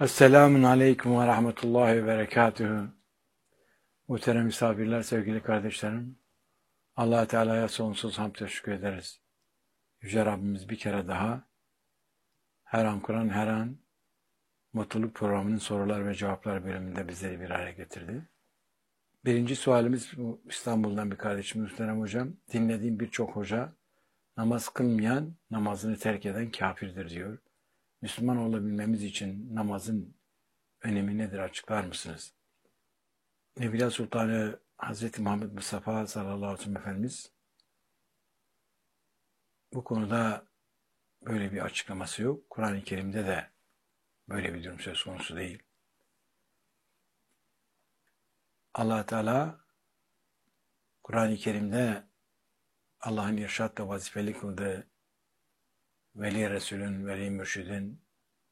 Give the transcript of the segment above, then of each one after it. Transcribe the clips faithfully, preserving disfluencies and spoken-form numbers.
Esselamun Aleyküm ve Rahmetullahi ve Berekatühü. Muhterem misafirler, sevgili kardeşlerim. Allah Teala'ya sonsuz hamd teşekkür ederiz. Yüce Rabbimiz bir kere daha her an Kur'an, her an Mutluluk Programı'nın sorular ve cevaplar bölümünde bizleri bir araya getirdi. Birinci sualimiz İstanbul'dan bir kardeşim, muhterem hocam. Dinlediğim birçok hoca namaz kılmayan, namazını terk eden kafirdir diyor. Müslüman olabilmemiz için namazın önemi nedir, açıklar mısınız? Evliya Sultanı Hazreti Muhammed Mustafa sallallahu aleyhi ve sellem Efendimiz bu konuda böyle bir açıklaması yok. Kur'an-ı Kerim'de de böyle bir durum söz konusu değil. Allah Teala Kur'an-ı Kerim'de Allah'ın irşatla vazifeli kıldığı Veli Resulün, Veli Mürşidin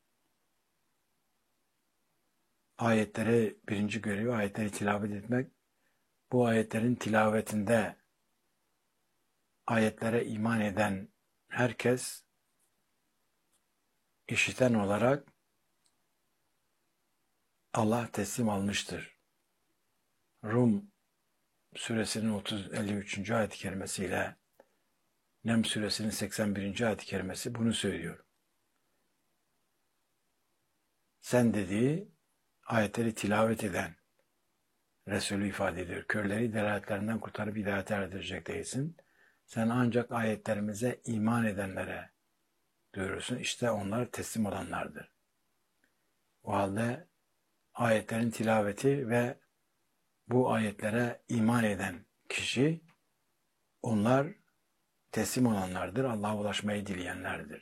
ayetleri birinci görevi, ayetleri tilavet etmek. Bu ayetlerin tilavetinde ayetlere iman eden herkes işiten olarak Allah teslim almıştır. Rum suresinin otuz elli üçüncü ayet-i kerimesiyle Nem suresinin seksen birinci ayet-i kerimesi bunu söylüyor. Sen dediği ayetleri tilavet eden Resulü ifade ediyor. Körleri delaletlerinden kurtarıp hidayete erdirecek değilsin. Sen ancak ayetlerimize iman edenlere diyorsun. İşte onlar teslim olanlardır. O halde ayetlerin tilaveti ve bu ayetlere iman eden kişi, onlar teslim olanlardır, Allah'a ulaşmayı dileyenlerdir.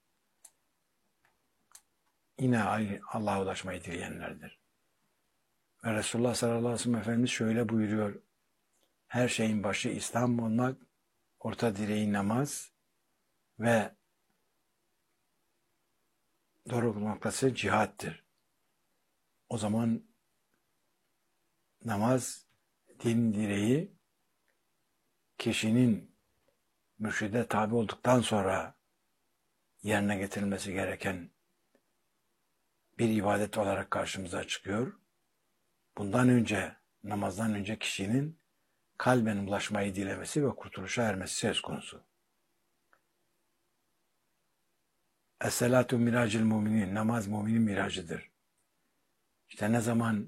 Yine Allah'a ulaşmayı dileyenlerdir. Ve Resulullah sallallahu aleyhi ve sellem Efendimiz şöyle buyuruyor. Her şeyin başı İslam olmak, orta direği namaz ve doğru noktası cihattır. O zaman namaz, din direği, kişinin mürşide tabi olduktan sonra yerine getirilmesi gereken bir ibadet olarak karşımıza çıkıyor. Bundan önce, namazdan önce kişinin kalben ulaşmayı dilemesi ve kurtuluşa ermesi söz konusu. Es-salatu miracil müminin, namaz müminin miracıdır. İşte ne zaman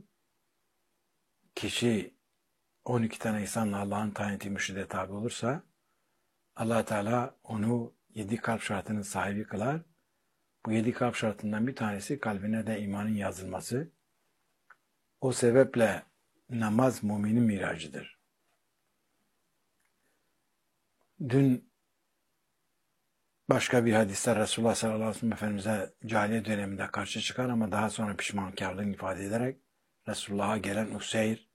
kişi on iki tane insanla Allah'ın tayin ettiği mürşide tabi olursa, Allah Teala onu yedi kalp şartının sahibi kılar. Bu yedi kalp şartından bir tanesi kalbine de imanın yazılması. O sebeple namaz müminin miracıdır. Dün başka bir hadiste Resulullah sallallahu aleyhi ve sellem Efendimiz'e cahiliye döneminde karşı çıkar ama daha sonra pişmankarlığını ifade ederek Resulullah'a gelen Useyr,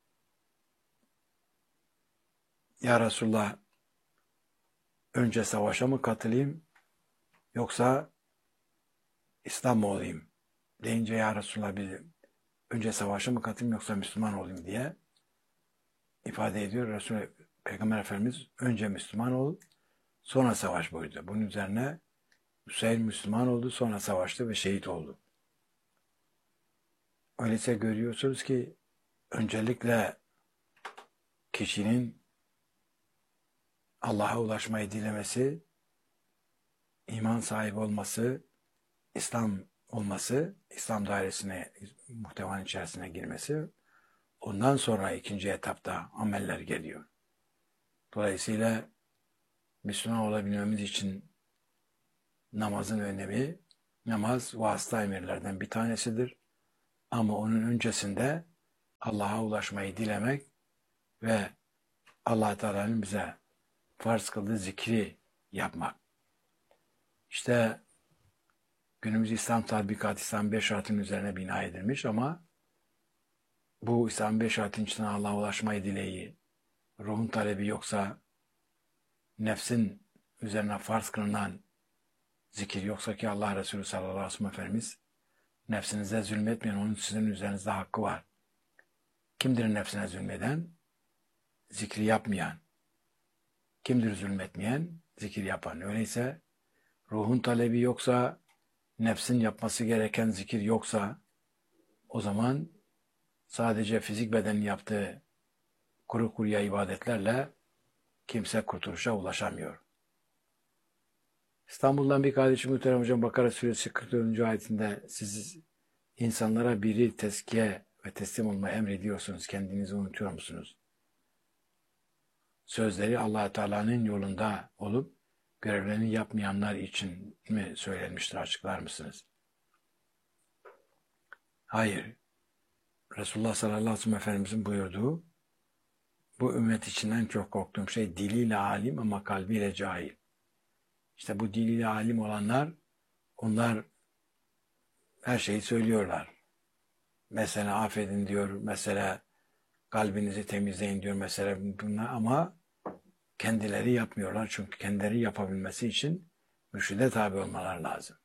ya Resulullah, önce savaşa mı katılayım yoksa İslam mı olayım deyince, ya Resulullah, bir önce savaşa mı katılayım yoksa Müslüman olayım diye ifade ediyor. Resul Peygamber Efendimiz önce Müslüman ol, sonra savaş buyurdu. Bunun üzerine Hüseyin Müslüman oldu, sonra savaştı ve şehit oldu. Öyleyse görüyorsunuz ki öncelikle kişinin Allah'a ulaşmayı dilemesi, iman sahibi olması, İslam olması, İslam dairesine, muhtevanın içerisine girmesi, ondan sonra ikinci etapta ameller geliyor. Dolayısıyla Müslüman olabilmemiz için namazın önemi, namaz vasıta emirlerden bir tanesidir. Ama onun öncesinde Allah'a ulaşmayı dilemek ve Allah Teala'nın bize farz kıldığı zikri yapmak. İşte günümüz İslam tatbikatı İslam beş şartının üzerine bina edilmiş ama bu İslam beş şartın içinde Allah'a ulaşmayı dileği, ruhun talebi yoksa, nefsin üzerine farz kılınan zikir yoksa ki Allah Resulü sallallahu aleyhi ve sellem Efendimiz, nefsinize zulmetmeyin, onun sizin üzerinizde hakkı var. Kimdir nefsine zulmeden? Zikri yapmayan. Kimdir zulmetmeyen? Zikir yapan. Öyleyse ruhun talebi yoksa, nefsin yapması gereken zikir yoksa o zaman sadece fizik bedenin yaptığı kuru kuruya ibadetlerle kimse kurtuluşa ulaşamıyor. İstanbul'dan bir kardeşim Muhterem Hocam Bakara Suresi kırk dördüncü ayetinde siz insanlara biri tezkiye ve teslim olmayı emrediyorsunuz. Kendinizi unutuyor musunuz? Sözleri Allah Teala'nın yolunda olup görevlerini yapmayanlar için mi söylenmiştir? Açıklar mısınız? Hayır. Resulullah sallallahu aleyhi ve sellem Efendimizin buyurduğu bu ümmet için en çok korktuğum şey diliyle alim ama kalbiyle cahil. İşte bu diliyle alim olanlar onlar her şeyi söylüyorlar. Mesela affedin diyor, mesela kalbinizi temizleyin diyor, mesela bunlar ama kendileri yapmıyorlar. Çünkü kendileri yapabilmesi için mürşide tabi olmaları lazım.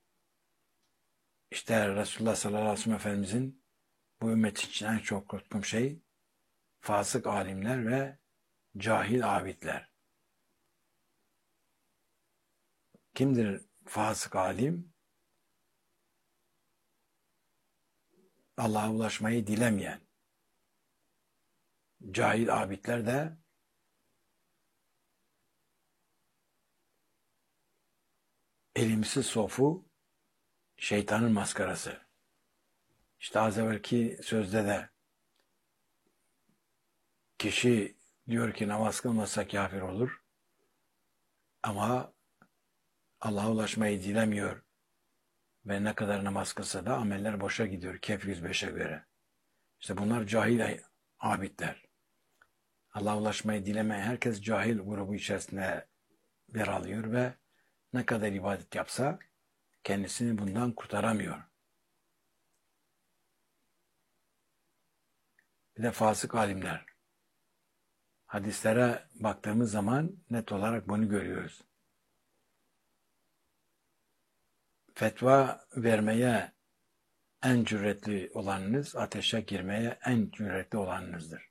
İşte Resulullah sallallahu aleyhi ve sellem Efendimizin bu ümmet için en çok korktuğum şey fasık alimler ve cahil abidler. Kimdir fasık alim? Allah'a ulaşmayı dilemeyen. Cahil abidler de elimsiz sofu, şeytanın maskarası. İşte az evvelki sözde de kişi diyor ki namaz kılmazsa kafir olur. Ama Allah'a ulaşmayı dilemiyor. Ve ne kadar namaz kılsa da ameller boşa gidiyor. Kehf yüz beşe göre. İşte bunlar cahil abidler. Allah'a ulaşmayı dilemeyen herkes cahil grubu içerisinde yer alıyor ve ne kadar ibadet yapsa kendisini bundan kurtaramıyor. Bir de fasık alimler. Hadislere baktığımız zaman net olarak bunu görüyoruz. Fetva vermeye en cüretli olanınız, ateşe girmeye en cüretli olanınızdır.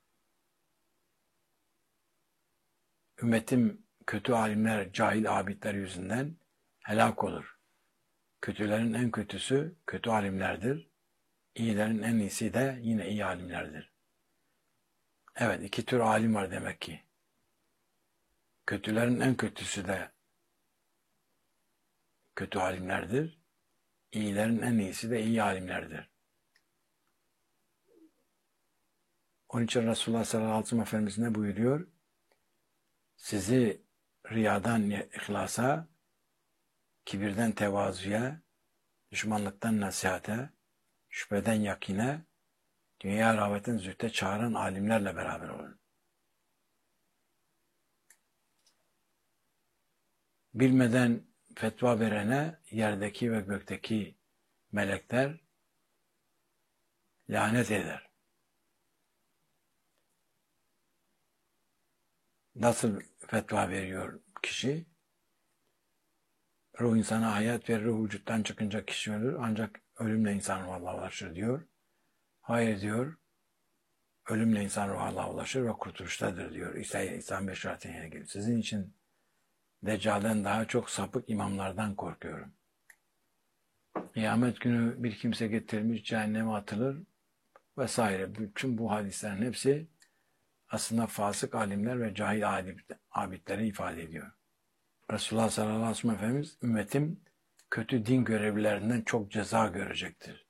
Ümmetim kötü alimler, cahil abidler yüzünden helak olur. Kötülerin en kötüsü kötü alimlerdir. İyilerin en iyisi de yine iyi alimlerdir. Evet, iki tür alim var demek ki. Kötülerin en kötüsü de kötü alimlerdir. İyilerin en iyisi de iyi alimlerdir. Onun için Resulullah sallallahu aleyhi ve sellem Efendimiz ne buyuruyor? Sizi riyadan ihlasa, kibirden tevazuya, düşmanlıktan nasihate, şüpheden yakine, dünya rağbetten zühte çağıran alimlerle beraber olun. Bilmeden fetva verene yerdeki ve gökteki melekler lanet eder. Nasıl fetva veriyor kişi? Ruh insana hayat verir, ruh vücuttan çıkınca kişi ölür ancak ölümle insan ruh Allah'a ulaşır diyor. Hayır diyor, ölümle insan ruh Allah'a ulaşır ve kurtuluştadır diyor. İsa İslam beşaretine ilgili. Sizin için Deccal'den daha çok sapık imamlardan korkuyorum. Kıyamet günü bir kimse getirilmiş, cehenneme atılır vesaire. Bütün bu hadislerin hepsi aslında fasık alimler ve cahil abidleri ifade ediyor. Resulullah sallallahu aleyhi ve sellem Efendimiz, ümmetim kötü din görevlilerinden çok ceza görecektir.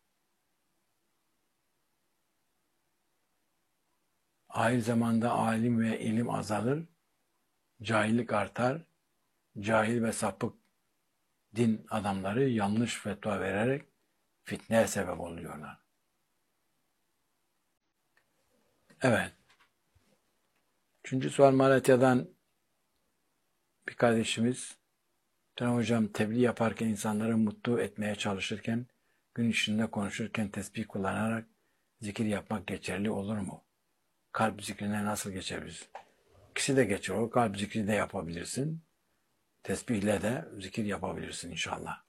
Ahir zamanda alim ve ilim azalır, cahillik artar, cahil ve sapık din adamları yanlış fetva vererek fitneye sebep oluyorlar. Evet. Üçüncü sual Malatya'dan bir kardeşimiz, Dönem hocam tebliğ yaparken insanları mutlu etmeye çalışırken, gün içinde konuşurken tesbih kullanarak zikir yapmak geçerli olur mu? Kalp zikrine nasıl geçebiliriz? İkisi de geçer. O kalp zikri de yapabilirsin. Tesbihle de zikir yapabilirsin inşallah.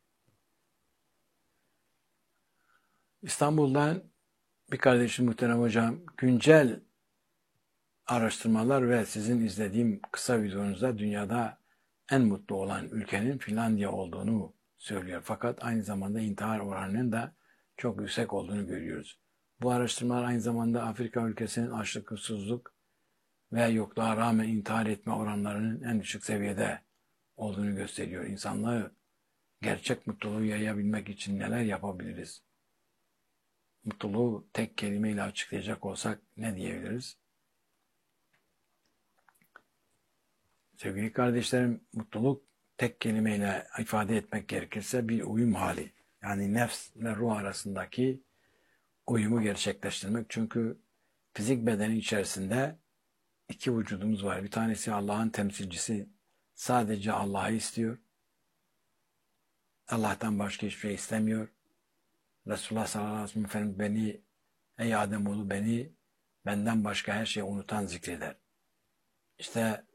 İstanbul'dan bir kardeşim Muhterem hocam, güncel araştırmalar ve sizin izlediğim kısa videonuzda dünyada en mutlu olan ülkenin Finlandiya olduğunu söylüyor. Fakat aynı zamanda intihar oranının da çok yüksek olduğunu görüyoruz. Bu araştırmalar aynı zamanda Afrika ülkesinin açlık, susuzluk ve yokluğa rağmen intihar etme oranlarının en düşük seviyede olduğunu gösteriyor. İnsanlığı gerçek mutluluğu yayabilmek için neler yapabiliriz? Mutluluğu tek kelimeyle açıklayacak olsak ne diyebiliriz? Sevgili kardeşlerim, mutluluk tek kelimeyle ifade etmek gerekirse bir uyum hali. Yani nefs ve ruh arasındaki uyumu gerçekleştirmek. Çünkü fizik bedeni içerisinde iki vücudumuz var. Bir tanesi Allah'ın temsilcisi, sadece Allah'ı istiyor. Allah'tan başka hiçbir şey istemiyor. Resulullah sallallahu aleyhi ve sellem Efendimiz beni, ey Ademoğlu beni benden başka her şeyi unutan zikreder. İşte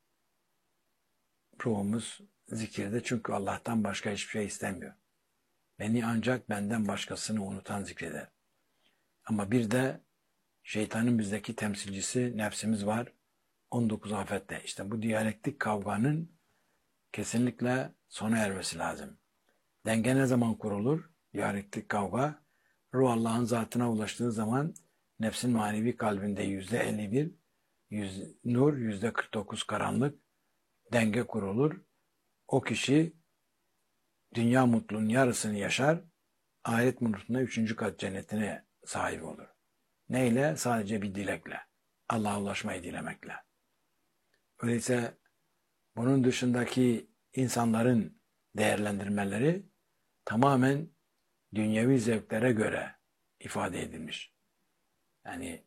ruhumuz zikirde çünkü Allah'tan başka hiçbir şey istemiyor. Beni ancak benden başkasını unutan zikreder. Ama bir de şeytanın bizdeki temsilcisi nefsimiz var. on dokuz afette. İşte bu diyalektik kavganın kesinlikle sona ermesi lazım. Denge ne zaman kurulur? Diyalektik kavga, ruh Allah'ın zatına ulaştığı zaman nefsin manevi kalbinde yüzde elli bir, yüz, nur, yüzde kırk dokuz karanlık, denge kurulur. O kişi dünya mutluluğunun yarısını yaşar, ahiret mutluluğunda üçüncü kat cennetine sahip olur. Neyle? Sadece bir dilekle. Allah'a ulaşmayı dilemekle. Öyleyse bunun dışındaki insanların değerlendirmeleri tamamen dünyevi zevklere göre ifade edilmiş. Yani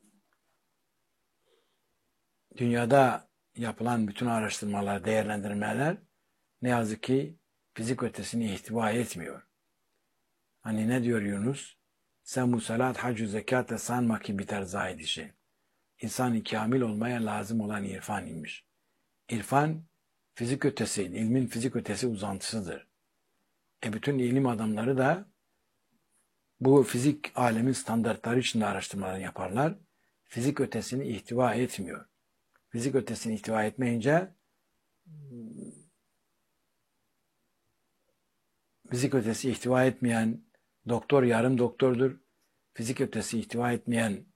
dünyada yapılan bütün araştırmalar, değerlendirmeler ne yazık ki fizik ötesini ihtiva etmiyor. Hani ne diyor Yunus? Sen bu salat, hac-ı zekât sanma ki biter zahid işi. İnsan-ı kamil olmaya lazım olan irfan imiş. İrfan, fizik ötesi, ilmin fizik ötesi uzantısıdır. E bütün ilim adamları da bu fizik alemin standartları içinde araştırmalar yaparlar. Fizik ötesini ihtiva etmiyor. Fizik ötesini ihtiva etmeyince fizik ötesi ihtiva etmeyen doktor yarım doktordur. Fizik ötesi ihtiva etmeyen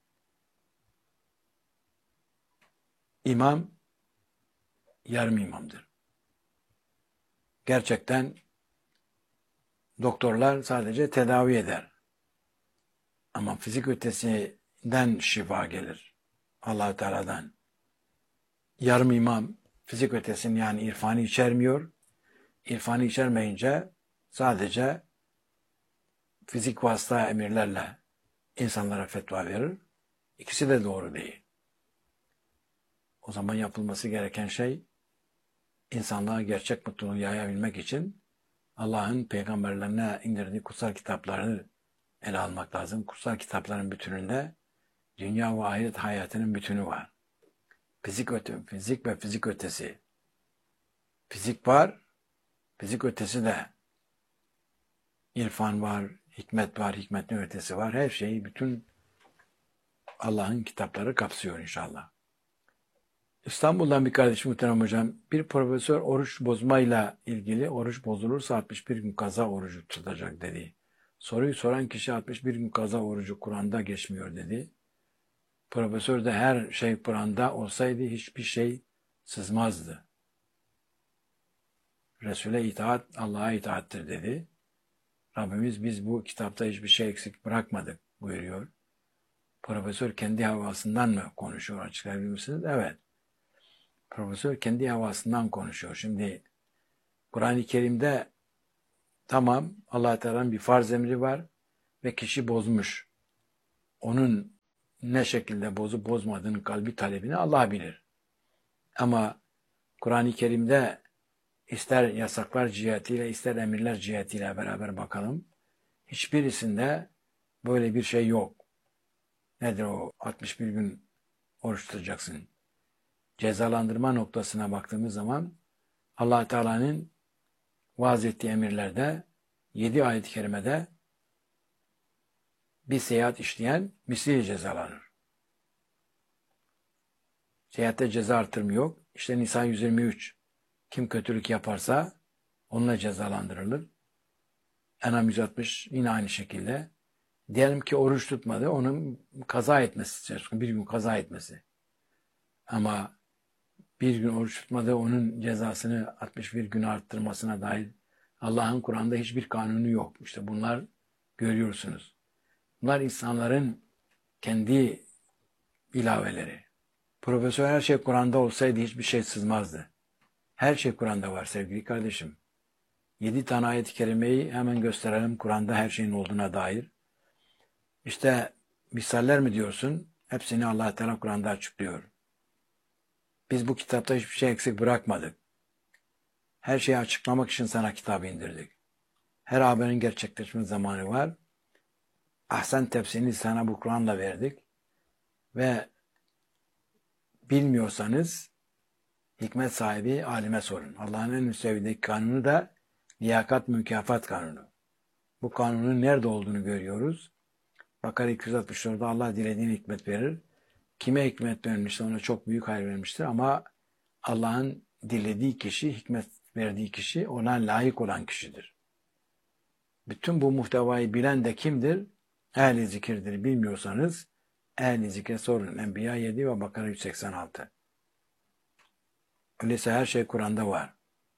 imam yarım imamdır. Gerçekten doktorlar sadece tedavi eder. Ama fizik ötesinden şifa gelir. Allah-u Teala'dan. Yarım imam fizik ötesini yani irfanı içermiyor. İrfanı içermeyince sadece fizik vasıta emirlerle insanlara fetva verir. İkisi de doğru değil. O zaman yapılması gereken şey insanlığa gerçek mutluluğu yayabilmek için Allah'ın peygamberlerine indirdiği kutsal kitaplarını ele almak lazım. Kutsal kitapların bütününde dünya ve ahiret hayatının bütünü var. Fizik öte, fizik ve fizik ötesi. Fizik var, fizik ötesi de. İrfan var, hikmet var, hikmetin ötesi var. Her şeyi, bütün Allah'ın kitapları kapsıyor inşallah. İstanbul'dan bir kardeşim muhterem hocam, bir profesör oruç bozmayla ilgili oruç bozulursa altmış bir gün kaza orucu tutacak dedi. Soruyu soran kişi altmış bir gün kaza orucu Kur'an'da geçmiyor dedi. Profesör de her şey Kur'an'da olsaydı hiçbir şey sızmazdı. Resul'e itaat Allah'a itaattir dedi. Rabbimiz biz bu kitapta hiçbir şey eksik bırakmadık buyuruyor. Profesör kendi havasından mı konuşuyor, açıklayabilir misiniz? Evet. Profesör kendi havasından konuşuyor. Şimdi Kur'an-ı Kerim'de tamam Allah-u Teala'nın bir farz emri var ve kişi bozmuş. Onun ne şekilde bozup bozmadığını kalbi talebini Allah bilir. Ama Kur'an-ı Kerim'de ister yasaklar cihetiyle ister emirler cihetiyle beraber bakalım. Hiçbirisinde böyle bir şey yok. Nedir o? altmış bir gün oruç tutacaksın. Cezalandırma noktasına baktığımız zaman Allah Teala'nın vaaz ettiği emirlerde yedi ayet-i kerimede bir seyahat işleyen misliyle cezalanır. Seyahatte ceza artırımı yok. İşte Nisa yüz yirmi üç. Kim kötülük yaparsa onunla cezalandırılır. En'am yüz altmış yine aynı şekilde. Diyelim ki oruç tutmadı, onun kaza etmesi, bir gün kaza etmesi. Ama bir gün oruç tutmadı, onun cezasını altmış bir gün arttırmasına dair Allah'ın Kur'an'da hiçbir kanunu yok. İşte bunlar görüyorsunuz. Bunlar insanların kendi ilaveleri. Profesör her şey Kur'an'da olsaydı hiçbir şey sızmazdı. Her şey Kur'an'da var sevgili kardeşim. Yedi tane ayet-i kerimeyi hemen gösterelim Kur'an'da her şeyin olduğuna dair. İşte misaller mi diyorsun? Hepsini Allah Teala Kur'an'da açıklıyor. Biz bu kitapta hiçbir şey eksik bırakmadık. Her şeyi açıklamak için sana kitabı indirdik. Her haberin gerçekleşme zamanı var. Ahsen tefsirini sana bu Kur'an'la verdik. Ve bilmiyorsanız hikmet sahibi alime sorun. Allah'ın en üst seviyedeki kanunu da liyakat mükafat kanunu. Bu kanunun nerede olduğunu görüyoruz. Bakara iki yüz altmış dörtte Allah dilediğine hikmet verir. Kime hikmet vermişse ona çok büyük hayır vermiştir. Ama Allah'ın dilediği kişi, hikmet verdiği kişi ona layık olan kişidir. Bütün bu muhtevayı bilen de kimdir? Ehl-i zikirdir. Bilmiyorsanız ehl-i zikre sorun. Enbiya yedi ve Bakara yüz seksen altı. Öyleyse her şey Kur'an'da var.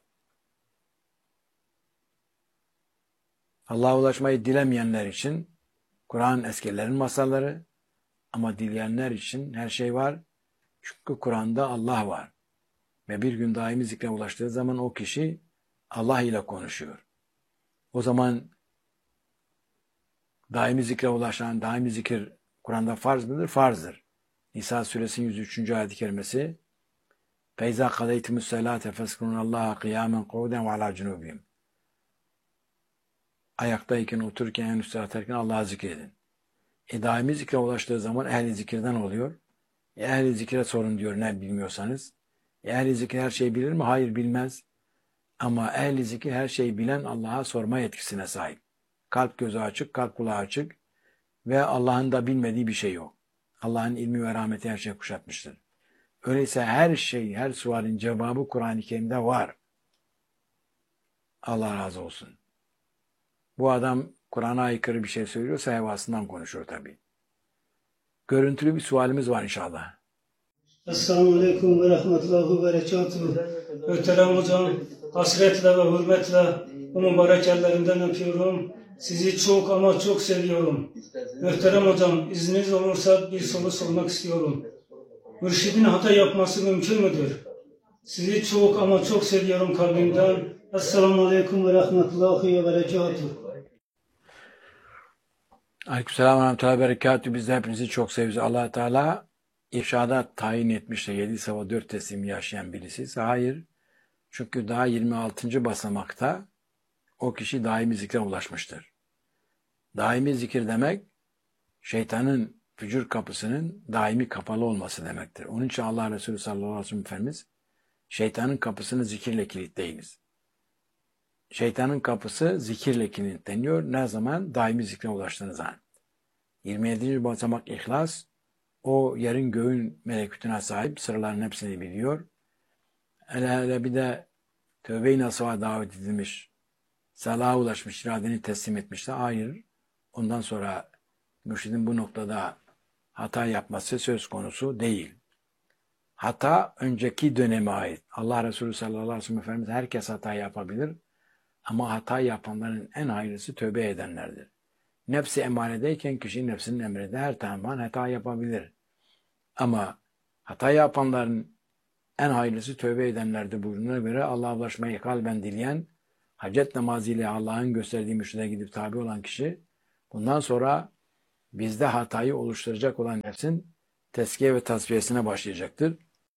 Allah'a ulaşmayı dilemeyenler için Kur'an eskilerin masalları, ama dileyenler için her şey var. Çünkü Kur'an'da Allah var. Ve bir gün daimi zikre ulaştığı zaman o kişi Allah ile konuşuyor. O zaman daimi zikre ulaşan, daimi zikir Kur'an'da farz mıdır? Farzdır. Nisa suresinin yüz üçüncü ayet-i kerimesi فَاِذَا قَدَيْتُمُ السَّلَاةَ فَاسْكُرُونَ اللّٰهَ قِيَامًا قُعُودًا وَعَلَى جُنُوبِهِمْ. Ayaktayken, otururken, en üstü atarken Allah'ı zikredin. E daimi zikre ulaştığı zaman ehli zikirden oluyor. E, ehli zikre sorun diyor ne bilmiyorsanız. E, ehli zikir her şeyi bilir mi? Hayır, bilmez. Ama ehli zikir her şeyi bilen Allah'a sorma yetkisine sahip. Kalp gözü açık, kalp kulağı açık ve Allah'ın da bilmediği bir şey yok. Allah'ın ilmi ve rahmeti her şeyi kuşatmıştır. Öyleyse her şey, her sualin cevabı Kur'an-ı Kerim'de var. Allah razı olsun. Bu adam Kur'an'a aykırı bir şey söylüyorsa hevasından konuşuyor tabii. Görüntülü bir sualimiz var inşallah. Esselamu Aleyküm ve Rahmetullahi ve Berekatuhu. Muhterem hocam, hasretle ve hürmetle bu mübarek ellerinden öpüyorum. Sizi çok ama çok seviyorum. Muhterem hocam, izniniz olursa bir soru sormak istiyorum. Mürşidin hata yapması mümkün müdür? Sizi çok ama çok seviyorum kalbimden. Esselamu Aleyküm ve Rahmetullahi ve Berekatuhu. Aleykümselam ve Rahmetullahi ve Berekatuhu. Biz de hepinizi çok seviyoruz. Allah Teala irşada tayin etmişse yedi sabah dört teslim yaşayan birisi. Hayır. Çünkü daha yirmi altıncı basamakta o kişi daimi zikre ulaşmıştır. Daimi zikir demek şeytanın fücur kapısının daimi kapalı olması demektir. Onun için Allah Resulü sallallahu aleyhi ve sellem Efendimiz şeytanın kapısını zikirle kilitleyiniz. Şeytanın kapısı zikirle kilitleniyor. Ne zaman? Daimi zikre ulaştığınız an. yirmi yedinci basamak ihlas. O yerin göğün melekutuna sahip, sırların hepsini biliyor. Hele hele bir de tövbe-i nasuha davet edilmiş, salaha ulaşmış, iradeni teslim etmişse hayır. Ondan sonra mürşidin bu noktada hata yapması söz konusu değil. Hata önceki döneme ait. Allah Resulü sallallahu aleyhi ve sellem Efendimiz herkes hata yapabilir. Ama hata yapanların en hayırlısı tövbe edenlerdir. Nefsi emaredeyken kişi nefsinin emrinde her zaman hata yapabilir. Ama hata yapanların en hayırlısı tövbe edenlerdir buyruğuna göre Allah'a ulaşmayı kalben dileyen, hacet namazıyla Allah'ın gösterdiği mürşide gidip tabi olan kişi, bundan sonra bizde hatayı oluşturacak olan nefsin tezkiye ve tasfiyesine başlayacaktır.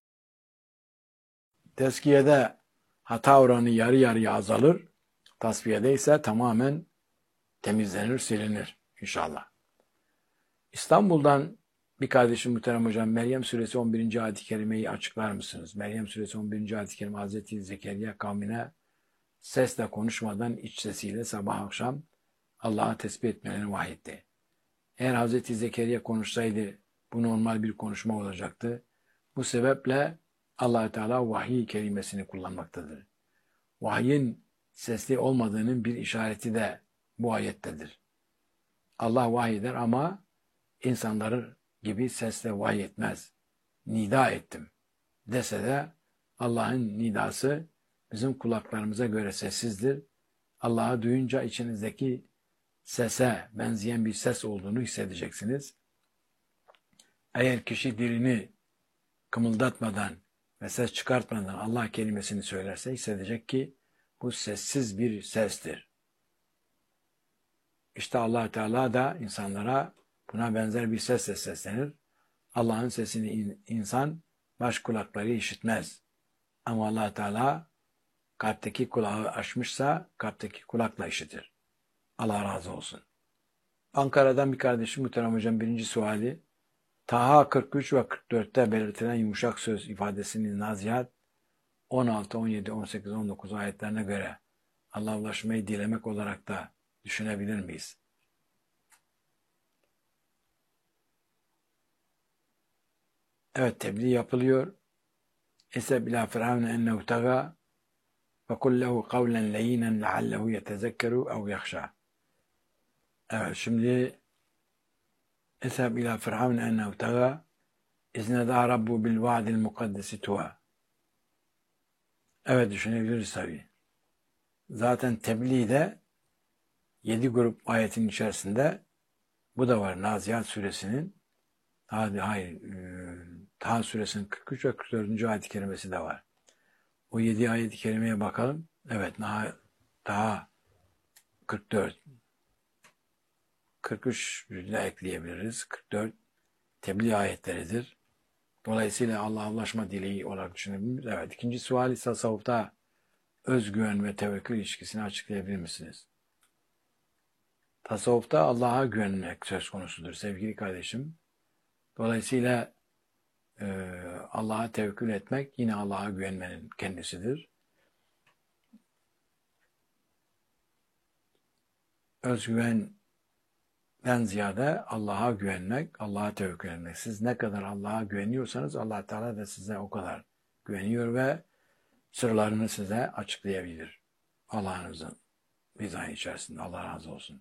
Tezkiyede hata oranı yarı yarıya azalır, tasfiyede ise tamamen temizlenir, silinir inşallah. İstanbul'dan bir kardeşim muhterem hocam, Meryem suresi on birinci ayet-i kerimeyi açıklar mısınız? Meryem suresi on birinci ayet-i kerime Hazreti Zekeriya kavmine sesle konuşmadan iç sesiyle sabah akşam Allah'a tesbih etmelerini vahyetti. Eğer Hazreti Zekeriya konuşsaydı bu normal bir konuşma olacaktı. Bu sebeple Allah-u Teala vahiy kelimesini kullanmaktadır. Vahyin sesli olmadığının bir işareti de bu ayettedir. Allah vahiy eder ama insanları gibi sesle vahiy etmez. Nida ettim dese de Allah'ın nidası bizim kulaklarımıza göre sessizdir. Allah'ı duyunca içinizdeki sese benzeyen bir ses olduğunu hissedeceksiniz. Eğer kişi dilini kımıldatmadan ve ses çıkartmadan Allah kelimesini söylerse hissedecek ki bu sessiz bir sestir. İşte Allah Teala da insanlara buna benzer bir sesle seslenir. Allah'ın sesini insan baş kulakları işitmez. Ama Allah Teala kalpteki kulağı açmışsa kalpteki kulakla işitir. Allah razı olsun. Ankara'dan bir kardeşim Muhterem Hocam birinci suali Taha kırk üç ve kırk dörtte belirtilen yumuşak söz ifadesinin Nazihat on altı, on yedi, on sekiz, on dokuz ayetlerine göre Allah'a ulaşmayı dilemek olarak da düşünebilir miyiz? Evet, tebliğ yapılıyor. Eseb ila firavne ennehu taga ve kul lehu kavlen leyinen leallehu yetezekkeru ev yakhşa. Evet, şimdi Eseb ila firavne ennehu taga izneda rabbu bil vaadil mukaddesi tuva. Evet, düşünebiliriz tabii. Zaten tebliğde yedi grup ayetin içerisinde bu da var. Nazihat suresinin hadi hayır Taha suresinin kırk üç ve kırk dördüncü ayet-i kerimesi de var. O yedi ayet-i kerimeye bakalım. Evet, Taha kırk dört kırk üç de ekleyebiliriz. kırk dört tebliğ ayetleridir. Dolayısıyla Allah'a ulaşma dileği olarak düşünebiliriz. Evet, ikinci sual ise tasavvufta özgüven ve tevekkül ilişkisini açıklayabilir misiniz? Tasavvufta Allah'a güvenmek söz konusudur sevgili kardeşim. Dolayısıyla e, Allah'a tevekkül etmek yine Allah'a güvenmenin kendisidir. Özgüvenden ziyade Allah'a güvenmek, Allah'a tevekkül etmek. Siz ne kadar Allah'a güveniyorsanız Allah Teala da size o kadar güveniyor ve sırlarını size açıklayabilir. Allah'ınızın rızası içerisinde. Allah razı olsun.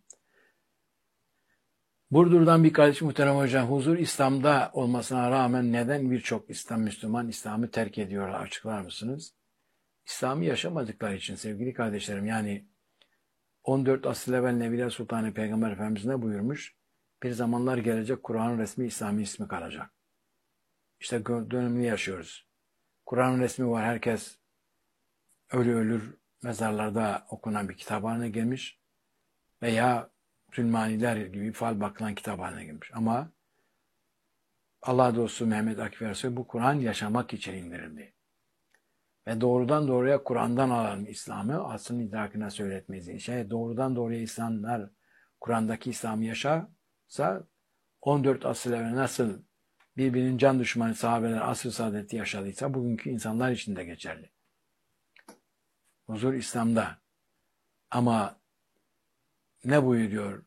Burdur'dan bir kardeşim Muhterem Hocam, huzur İslam'da olmasına rağmen neden birçok İslam Müslüman İslam'ı terk ediyorlar, açıklar mısınız? İslam'ı yaşamadıkları için sevgili kardeşlerim, yani on dört asıl evvel Nebiler Sultanı Peygamber Efendimiz ne buyurmuş? Bir zamanlar gelecek Kur'an'ın resmi İslami ismi kalacak. İşte dönemini yaşıyoruz. Kur'an'ın resmi var, herkes ölü ölür mezarlarda okunan bir kitap haline gelmiş veya Sülmaniler gibi fal bakılan kitap haline gelmiş. Ama Allah dostu Mehmet Akif Ersoy bu Kur'an yaşamak için indirildi. Ve doğrudan doğruya Kur'an'dan alalım İslam'ı, aslının idrakine söyletmeyiz. Şey, doğrudan doğruya insanlar Kur'an'daki İslam'ı yaşarsa on dört asıl evvel nasıl birbirinin can düşmanı sahabeler asr-ı saadeti yaşadıysa bugünkü insanlar için de geçerli. Huzur İslam'da. Ama ne buyuruyor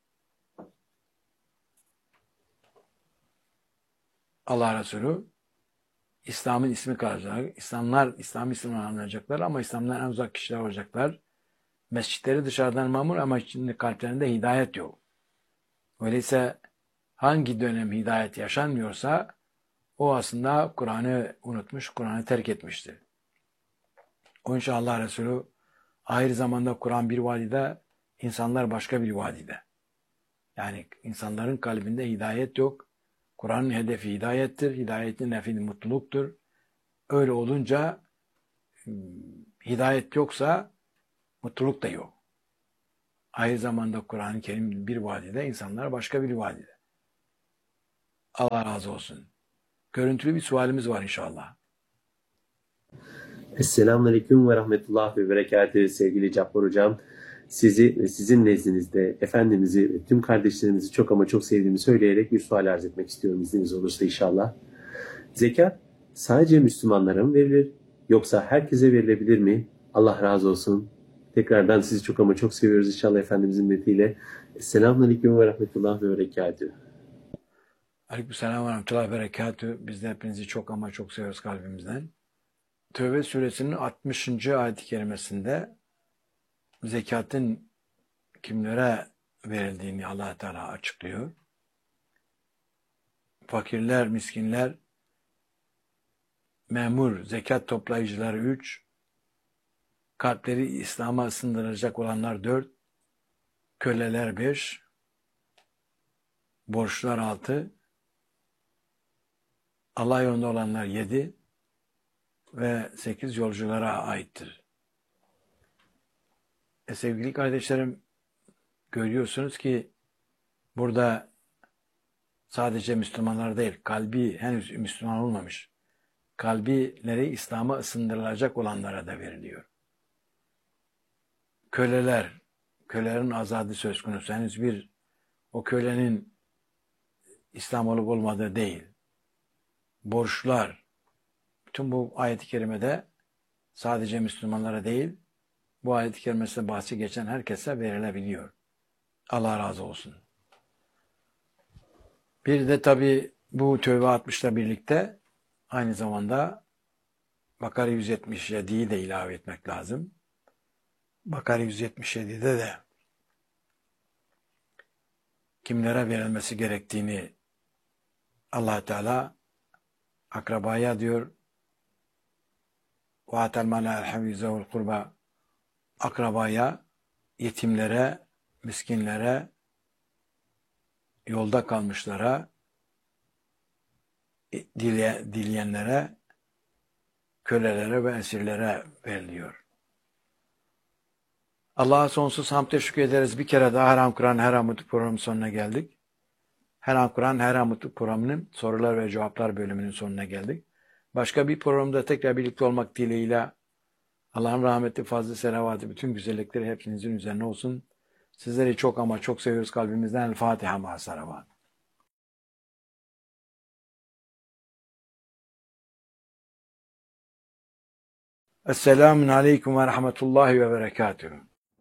Allah Resulü? İslam'ın ismi kalacak. İslamlar, İslam ismini anlayacaklar ama İslam'dan en uzak kişiler olacaklar. Mescitleri dışarıdan mamur ama içinde kalplerinde hidayet yok. Öyleyse hangi dönem hidayet yaşanmıyorsa o aslında Kur'an'ı unutmuş, Kur'an'ı terk etmiştir. O inşallah Resulü ahir zamanda Kur'an bir vadide, insanlar başka bir vadide. Yani insanların kalbinde hidayet yok. Kur'an'ın hedefi hidayettir. Hidayetin nefi mutluluktur. Öyle olunca hidayet yoksa mutluluk da yok. Aynı zamanda Kur'an-ı Kerim bir vadide, insanlar başka bir vadide. Allah razı olsun. Görüntülü bir sualimiz var inşallah. Esselamun ve rahmetullah ve berekatühü sevgili Cabbar Hocam. Sizi ve sizin nezdinizde Efendimiz'i ve tüm kardeşlerimizi çok ama çok sevdiğimi söyleyerek bir sual arz etmek istiyorum izniniz olursa inşallah. Zekat sadece Müslümanlara mı verilir yoksa herkese verilebilir mi? Allah razı olsun. Tekrardan sizi çok ama çok seviyoruz inşallah Efendimizin milletiyle. Esselamun ve rahmetullah ve berekatühü. Aleykümselam ve rahmetullah ve berekatühü. Biz de hepinizi çok ama çok seviyoruz kalbimizden. Tövbe suresinin altmışıncı ayet-i kerimesinde zekatın kimlere verildiğini Allah Teala açıklıyor. Fakirler, miskinler, memur, zekat toplayıcıları üç, kalpleri İslam'a ısındıracak olanlar dört, köleler beş, borçlular altı, Allah yolunda olanlar yedi ve sekiz yolculara aittir. E sevgili kardeşlerim, görüyorsunuz ki burada sadece Müslümanlar değil, kalbi henüz Müslüman olmamış, kalbileri İslam'a ısındırılacak olanlara da veriliyor. Köleler, kölelerin azadı söz konusu. Henüz bir o kölenin İslam olup olmadığı değil. Borçlular, bütün bu ayet-i kerimede sadece Müslümanlara değil, bu ayet-i kerimesinde bahsi geçen herkese verilebiliyor. Allah razı olsun. Bir de tabi bu Tevbe altmışla birlikte aynı zamanda Bakara yüz yetmiş yediyi de ilave etmek lazım. Bakara yüz yetmiş yedide de kimlere verilmesi gerektiğini Allah Teala akrabaya diyor, وَاَتَلْ مَنَا الْحَوِيزَهُ الْقُرْبَى, akrabaya, yetimlere, miskinlere, yolda kalmışlara, dile, dileyenlere, kölelere ve esirlere veriliyor. Allah'a sonsuz hamd teşekkür ederiz. Bir kere daha Her An Kur'an Her An Mutluluk programının sonuna geldik. Her An Kur'an Her An Mutluluk programının sorular ve cevaplar bölümünün sonuna geldik. Başka bir programda tekrar birlikte olmak dileğiyle Allah'ın rahmeti, fazlı selavatı, bütün güzellikleri hepinizin üzerine olsun. Sizleri çok ama çok seviyoruz kalbimizden. El Fatiha ma salavat. Esselamun aleyküm ve rahmetullahi ve berekatuhu.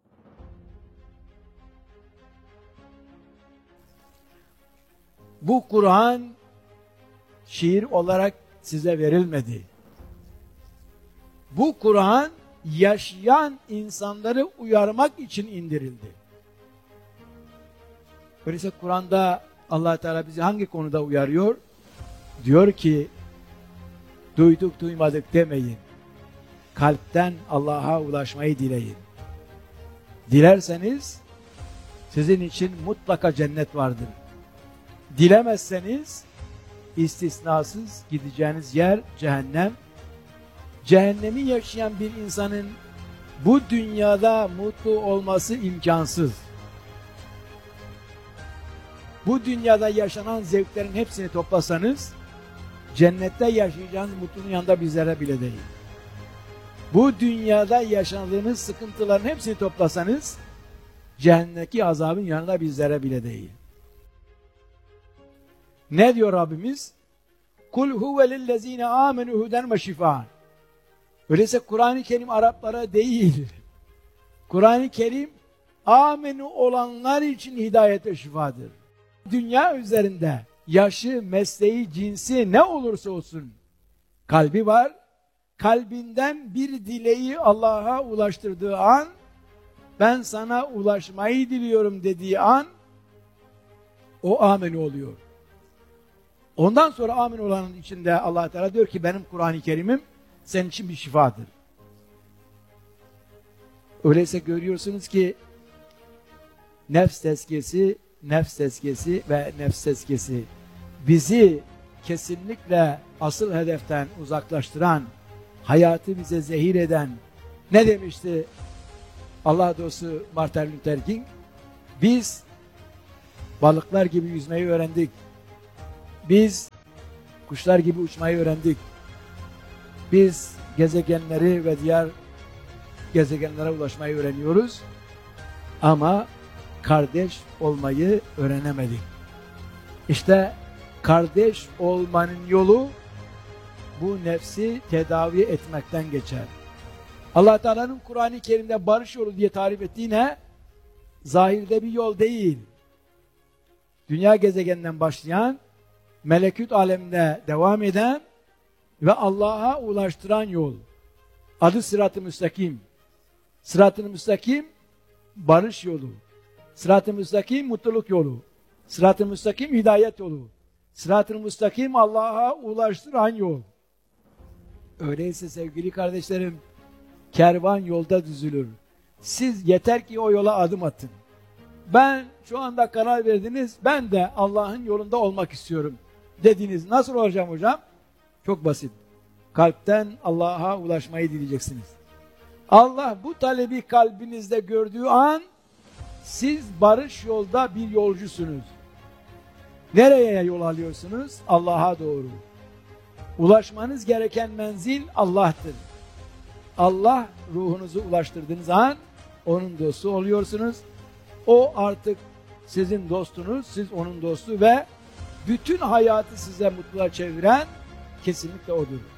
Bu Kur'an şiir olarak size verilmedi. Bu Kur'an yaşayan insanları uyarmak için indirildi. Öyleyse Kur'an'da Allah Teala bizi hangi konuda uyarıyor? Diyor ki, duyduk duymadık demeyin. Kalpten Allah'a ulaşmayı dileyin. Dilerseniz sizin için mutlaka cennet vardır. Dilemezseniz istisnasız gideceğiniz yer cehennem. Cehennemi yaşayan bir insanın bu dünyada mutlu olması imkansız. Bu dünyada yaşanan zevklerin hepsini toplasanız cennette yaşayacağınız mutluluğun yanında bir zerre bile değil. Bu dünyada yaşadığınız sıkıntıların hepsini toplasanız cehennemdeki azabın yanında bir zerre bile değil. Ne diyor Rabbimiz? Kul huve lillezine amenu huden ve şifa. Öyleyse Kur'an-ı Kerim Araplara değil. Kur'an-ı Kerim amenu olanlar için hidayet ve şifadır. Dünya üzerinde yaşı, mesleği, cinsi ne olursa olsun kalbi var. Kalbinden bir dileği Allah'a ulaştırdığı an, ben sana ulaşmayı diliyorum dediği an o amenu oluyor. Ondan sonra amin olanın içinde Allah Teala diyor ki benim Kur'an-ı Kerim'im senin için bir şifadır. Öyleyse görüyorsunuz ki nefs tezkiyesi, nefs tezkiyesi ve nefs tezkiyesi bizi kesinlikle asıl hedeften uzaklaştıran, hayatı bize zehir eden, ne demişti Allah dostu Martin Luther King? Biz balıklar gibi yüzmeyi öğrendik. Biz kuşlar gibi uçmayı öğrendik. Biz gezegenleri ve diğer gezegenlere ulaşmayı öğreniyoruz. Ama kardeş olmayı öğrenemedik. İşte kardeş olmanın yolu bu nefsi tedavi etmekten geçer. Allah Teala'nın Kur'an-ı Kerim'de barış yolu diye tarif ettiği ne? Zahirde bir yol değil. Dünya gezegeninden başlayan, melekut aleminde devam eden ve Allah'a ulaştıran yol. Adı sırat-ı müstakim. Sırat-ı müstakim barış yolu. Sırat-ı müstakim mutluluk yolu. Sırat-ı müstakim hidayet yolu. Sırat-ı müstakim Allah'a ulaştıran yol. Öyleyse sevgili kardeşlerim, kervan yolda düzülür. Siz yeter ki o yola adım atın. Ben şu anda karar verdiniz, ben de Allah'ın yolunda olmak istiyorum dediniz. Nasıl olacağım hocam? Çok basit. Kalpten Allah'a ulaşmayı dileyeceksiniz. Allah bu talebi kalbinizde gördüğü an siz barış yolda bir yolcusunuz. Nereye yol alıyorsunuz? Allah'a doğru. Ulaşmanız gereken menzil Allah'tır. Allah ruhunuzu ulaştırdığınız an onun dostu oluyorsunuz. O artık sizin dostunuz, siz onun dostu ve bütün hayatı size mutluluğa çeviren kesinlikle odur.